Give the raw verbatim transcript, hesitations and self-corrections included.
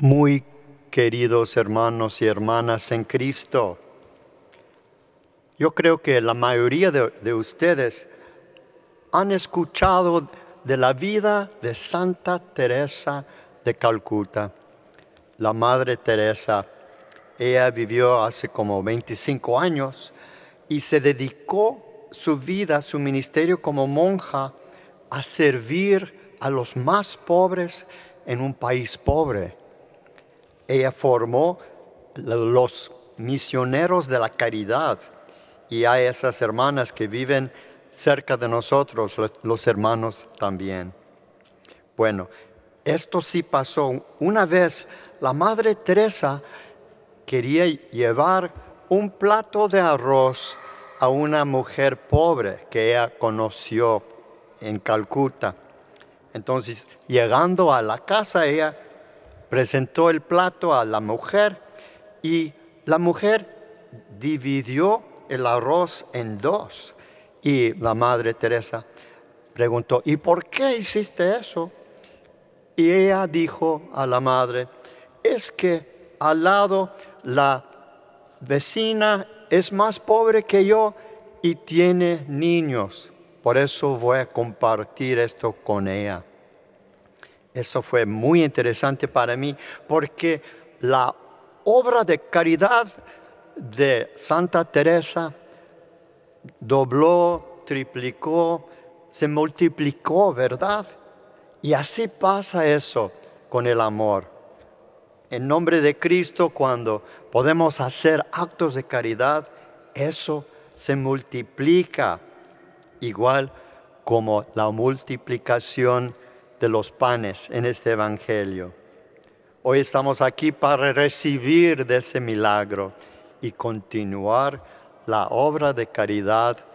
Muy queridos hermanos y hermanas en Cristo, yo creo que la mayoría de, de ustedes han escuchado de la vida de Santa Teresa de Calcuta, la Madre Teresa. Ella vivió hace como veinticinco años y se dedicó su vida, su ministerio como monja a servir a los más pobres en un país pobre. Ella formó los misioneros de la caridad y hay esas hermanas que viven cerca de nosotros, los hermanos también. Bueno, esto sí pasó. Una vez la Madre Teresa quería llevar un plato de arroz a una mujer pobre que ella conoció en Calcuta. Entonces, llegando a la casa, ella presentó el plato a la mujer y la mujer dividió el arroz en dos. Y la Madre Teresa preguntó, ¿y por qué hiciste eso? Y ella dijo a la madre, es que al lado la vecina es más pobre que yo y tiene niños. Por eso voy a compartir esto con ella. Eso fue muy interesante para mí porque la obra de caridad de Santa Teresa dobló, triplicó, se multiplicó, ¿verdad? Y así pasa eso con el amor. En nombre de Cristo, cuando podemos hacer actos de caridad, eso se multiplica, igual como la multiplicación de los panes en este Evangelio. Hoy estamos aquí para recibir de ese milagro y continuar la obra de caridad